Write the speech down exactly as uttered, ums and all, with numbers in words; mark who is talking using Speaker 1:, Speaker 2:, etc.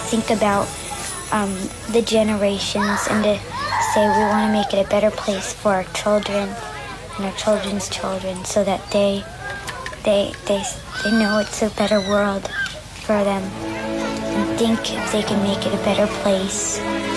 Speaker 1: think about um, the generations and to say we want to make it a better place for our children and our children's children, so that they they they they know it's a better world for them, and think if they can make it a better place.